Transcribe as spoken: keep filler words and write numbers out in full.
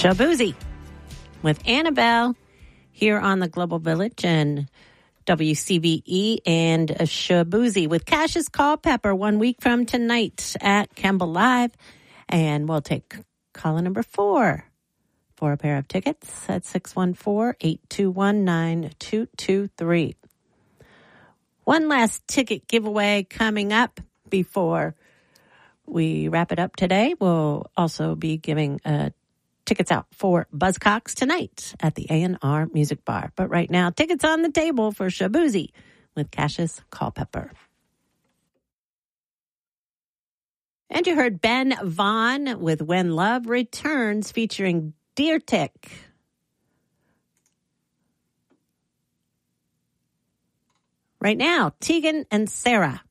Shaboozey with Annabelle here on the Global Village and W C V E and Shaboozey with Cassius Culpepper one week from tonight at Kemble Live. And we'll take caller number four for a pair of tickets at six one four, eight two one, nine two two three. One last ticket giveaway coming up before we wrap it up today. We'll also be giving uh, tickets out for Buzzcocks tonight at the A and R Music Bar. But right now, tickets on the table for Shaboozey with Cassius Culpepper. And you heard Ben Vaughn with When Love Returns featuring Deer Tick. Right now, Tegan and Sarah.